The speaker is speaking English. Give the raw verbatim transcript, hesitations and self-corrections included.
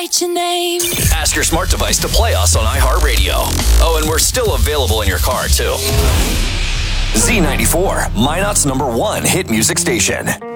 Your name. Ask your smart device to play us on iHeartRadio. Oh, and we're still available in your car, too. Z ninety-four, Minot's number one hit music station.